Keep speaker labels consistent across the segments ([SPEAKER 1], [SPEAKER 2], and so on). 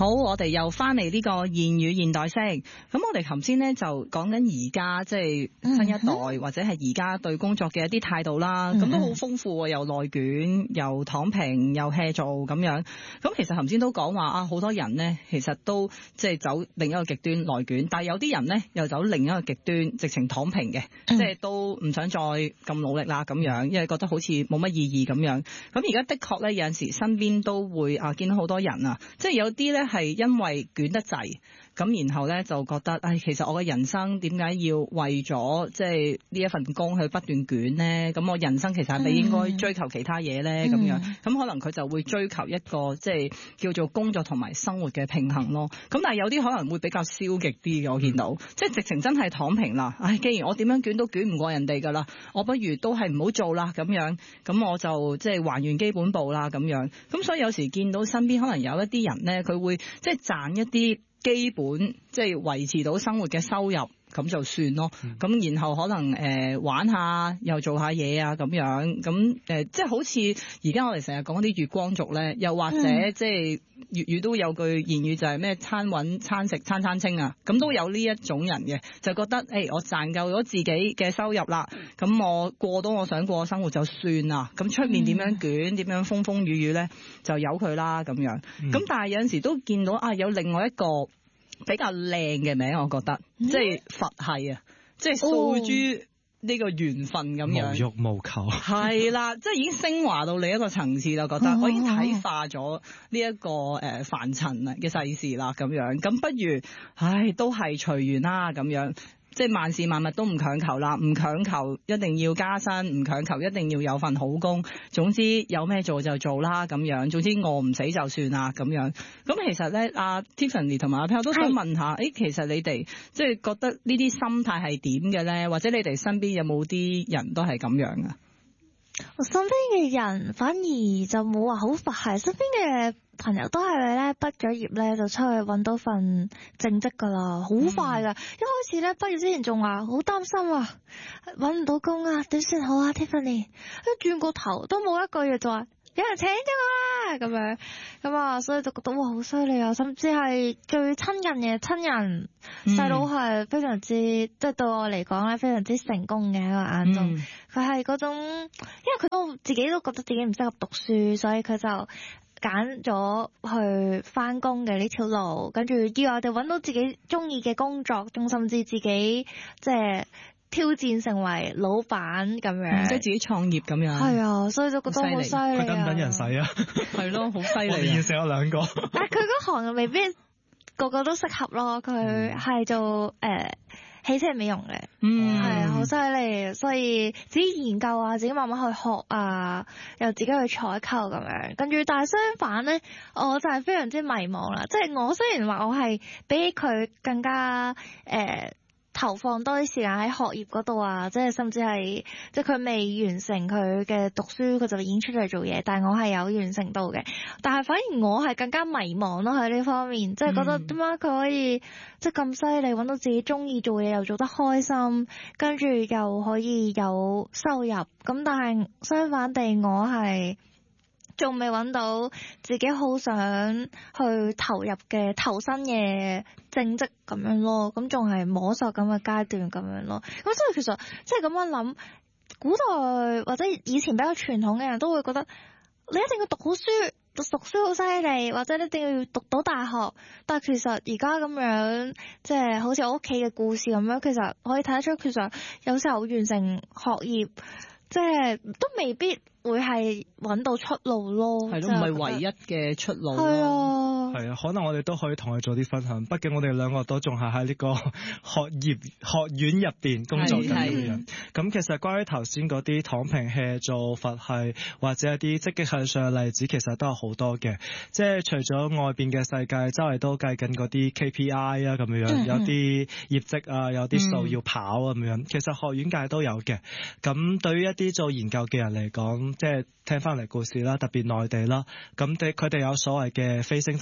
[SPEAKER 1] 好，我哋又翻嚟呢個諺語現代式。咁我哋頭先咧就講緊而家即係新一代或者係而家對工作嘅一啲態度啦。咁都好豐富喎，又內卷，又躺平，又 hea 做咁樣。咁其實頭先都講話啊，好多人咧其實都即係走另一個極端內卷，但係有啲人咧又走另一個極端，直情躺平嘅，即係都唔想再咁努力啦咁樣，因為覺得好似冇乜意義咁樣。咁而家的確咧有陣時身邊都會見到好多人啊，即係有啲咧係因為捲得滯，咁然後咧就覺得，其實我嘅人生點解要為咗即係呢一份工去不斷捲呢？咁我人生其實係咪應該追求其他嘢咧？咁樣，咁可能佢就會追求一個即係叫做工作同埋生活嘅平衡咯。咁但係有啲可能會比較消極啲嘅，我見到，即係直情真係躺平啦。既然我點樣捲都捲唔過人哋㗎啦，我不如都係唔好做啦咁樣，咁我就即係還原基本步啦咁樣。咁所以有時見到身邊可能有一啲人咧，佢會即係賺一啲基本即係維持到生活嘅收入，咁就算咯。咁然後可能玩下又做下嘢啊咁樣，咁即係好似而家我哋成日講啲月光族咧，又或者即係粵語都有句諺語就係咩餐搵餐食餐餐清啊，咁都有呢一種人嘅，就覺得我賺夠咗自己嘅收入啦，咁我過到我想過嘅生活就算啦，咁出面點樣捲點樣風風雨雨咧就由佢啦咁樣。咁但係有陣時都見到有另外一個比較靚嘅名，我覺得即係佛系啊，即係訴諸呢個緣分咁樣，無欲無求，係啦，即係已經升華到另一個層次啦，覺得我已經睇化咗呢一個凡塵啊嘅世事啦咁樣，咁不如都係隨緣啦咁樣。即係萬事萬物都唔強求啦，唔強求一定要加薪，唔強求一定要有份好工，總之有咩做就做啦咁樣，總之餓唔死就算啦咁樣。咁其實咧，阿 Tiffany 同埋阿 Pearl 都想問下，其實你哋即係覺得呢啲心態係點嘅咧？或者你哋身邊有冇啲人都係咁樣啊？
[SPEAKER 2] 我身邊嘅人反而就冇話好佛系，身邊嘅朋友都係咧畢咗業咧就出去揾到份正職噶啦，好快噶。一開始咧畢業之前仲話好擔心啊，揾唔到工啊，點算好啊 Tiffany？ 一轉個頭都冇一個月就話有人請咗我啦咁樣，咁啊，所以就覺得哇好犀利啊！甚至係最親近嘅親人細佬係非常之，即係對我嚟講咧非常之成功嘅喺我眼中。佢係嗰種，因為佢都自己都覺得自己唔適合讀書，所以佢就揀咗去返工嘅呢條路，跟住要我哋揾到自己中意嘅工作，仲甚至自己即係挑戰成為老闆咁樣，
[SPEAKER 1] 即係自己創業咁樣。
[SPEAKER 2] 係啊，所以就覺得好犀利啊！
[SPEAKER 3] 佢等唔等人使啊？
[SPEAKER 1] 係咯，好犀利。我
[SPEAKER 3] 哋現成有兩個，
[SPEAKER 2] 但係佢嗰行又未必個個都適合咯。佢係做汽車美容嘅，係啊，好犀利。所以自己研究啊，自己慢慢去學啊，又自己去採購咁樣。跟住，但係相反咧，我就係非常之迷茫啦。即係我雖然話我係比佢更加投放多啲時間喺學業嗰度啊，即係甚至係即係佢未完成佢嘅讀書，佢就已經出嚟做嘢，但係我係有完成到嘅。但係反而我係更加迷茫咯喺呢方面，即係覺得點解佢可以即係咁犀利，揾到自己中意做嘢又做得開心，跟住又可以有收入。咁但係相反地，我係仲未揾到自己好想去投入嘅投身嘅正職咁樣咯，咁仲係摸索咁嘅階段咁樣咯。咁所以其實即係咁樣諗，古代或者以前比較傳統嘅人都會覺得你一定要讀好書，讀書好犀利，或者你一定要讀到大學。但係其實而家咁樣，即係好似我屋企嘅故事咁樣，其實可以睇得出，其實有時候完成學業，即係都未必會係揾到出路咯。
[SPEAKER 1] 係咯，唔係唯一嘅出路。
[SPEAKER 2] 係啊。
[SPEAKER 3] 係啊，可能我哋都可以同佢做啲分享。畢竟我哋兩個都仲係喺呢個學院入邊工作緊咁樣。咁其實關於頭先嗰啲躺平 hea 做佛系或者一啲積極向上嘅例子，其實都有好多嘅。即係除咗外邊嘅世界，周圍都計緊嗰啲 KPI 啊咁樣，有啲業績啊，有啲數要跑咁樣。其實學院界都有嘅。咁對於一啲做研究嘅人嚟講，即係聽翻嚟故事啦，特別內地啦，咁佢哋有所謂嘅非升即走，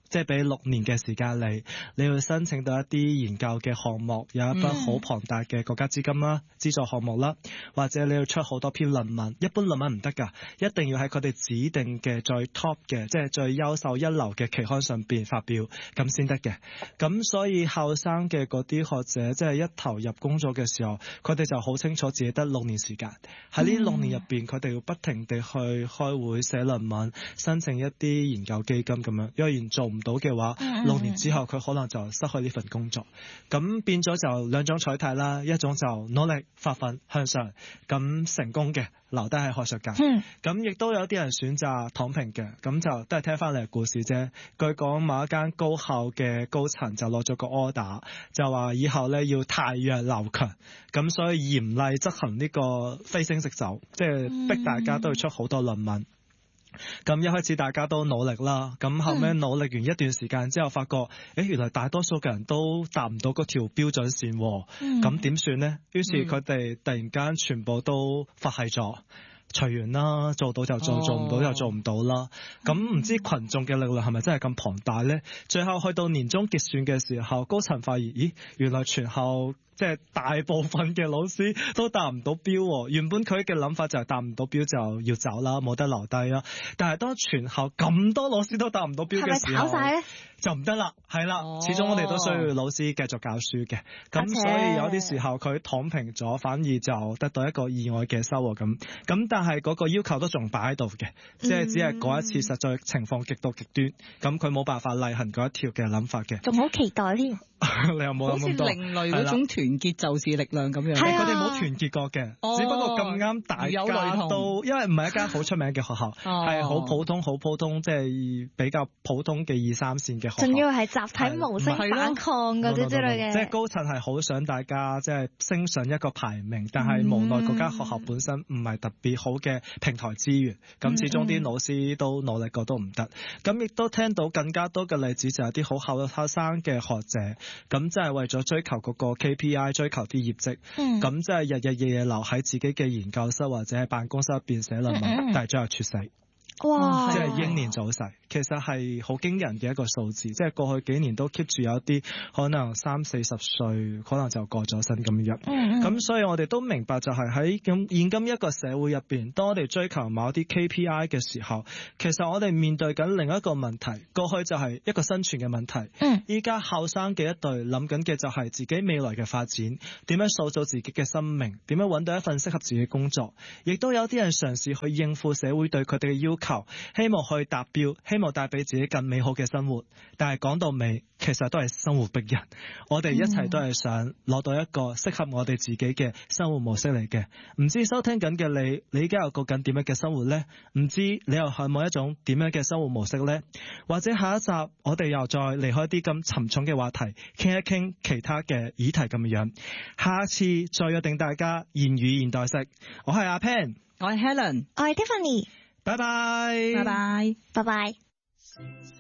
[SPEAKER 3] 即係俾6年嘅時間你要申請到一啲研究嘅項目，有一筆好龐大嘅國家資金啦、資助項目啦，或者你要出好多篇論文，一般論文唔得㗎，一定要喺佢哋指定嘅最 top 嘅，即係最優秀一流嘅期刊上邊發表咁先得嘅。咁所以後生嘅嗰啲學者即係一投入工作嘅時候，佢哋就好清楚自己得6年時間，喺呢6年入邊佢哋要不停地去開會寫論文，申請一啲研究基金咁樣，因為做唔到嘅話6年之後佢可能就失去呢份工作。咁變咗就兩種取態啦，一種就努力發奮向上，咁成功嘅留低喺學術界，咁亦都有啲人選擇躺平嘅，咁就都係聽翻嚟嘅故事啫。據講某一間高校嘅高層就攞咗個 order， 就話以後咧要汰弱留強，咁所以嚴厲執行呢個非升即走，即係逼大家都要出好多論文。咁一開始大家都努力啦，咁後尾努力完一段時間之後發覺，原來大多數嘅人都達唔到嗰條標準線，咁點算呢？於是佢哋突然間全部都佛系咗，隨緣啦，做到就做，做唔到就做唔到啦。咁唔知群眾嘅力量係咪真係咁龐大呢？最後去到年終結算嘅時候，高層發現，原來全校即係大部分嘅老師都達唔到標，原本佢嘅諗法就係達唔到標就要走啦，冇得留低啦。但係當全校咁多老師都達唔到標嘅時候，係咪炒晒呢？就唔得啦，係啦，始終我哋都需要老師繼續教書嘅，咁所以有啲時候佢躺平咗，反而就得到一個意外嘅收穫咁。咁但係嗰個要求都仲擺喺度嘅，即係只係嗰一次實在情況極度極端，咁佢冇辦法例行嗰一條嘅諗法嘅。
[SPEAKER 2] 仲好期待添。
[SPEAKER 3] 你有冇諗咁多？
[SPEAKER 1] 好似另類嗰種團結就是力量咁樣。
[SPEAKER 3] 係佢哋冇團結過嘅，只不過咁啱大家都，因為唔係一間好出名嘅學校，係好普通、好普通，即係比較普通嘅2、3線嘅學校。仲
[SPEAKER 2] 要係集體模式反抗嗰啲之類嘅。
[SPEAKER 3] 即係高層係好想大家即係升上一個排名，但係無奈嗰間學校本身唔係特別好嘅平台資源，咁始終啲老師都努力過都唔得。咁亦都聽到更加多嘅例子，就係啲好後生嘅學者。咁即係為咗追求嗰個 KPI， 追求啲業績，咁即係日日夜夜留喺自己嘅研究室或者喺辦公室入邊寫論文，但係最後猝死。哇！即係英年早逝，其實係好驚人嘅一個數字。即係過去幾年都 keep 住有啲可能30、40歲，可能就過咗身咁樣。咁所以我哋都明白，就係喺現今一個社會入邊，當我哋追求某啲 KPI 嘅時候，其實我哋面對緊另一個問題。過去就係一個生存嘅問題，依家後生嘅一代諗緊嘅就係自己未來嘅發展，點樣塑造自己嘅生命，點樣揾到一份適合自己嘅工作。亦都有啲人嘗試去應付社會對佢哋嘅要求。希望去達標，希望帶俾自己更美好嘅生活，但係講到尾，其實都係生活逼人。我哋一齊都係想攞到一個適合我哋自己嘅生活模式嚟嘅。唔知收聽緊嘅你依家又過緊點樣嘅生活呢？唔知你又係冇一種點樣嘅生活模式呢？或者下一集我哋又再離開啲咁沉重嘅話題，傾一傾其他嘅議題咁樣。下次再約定大家言語現代式。我係阿 Pen，
[SPEAKER 1] 我係 Helen，
[SPEAKER 2] 我係 Tiffany。
[SPEAKER 3] 拜拜，
[SPEAKER 1] 拜拜，
[SPEAKER 2] 拜拜。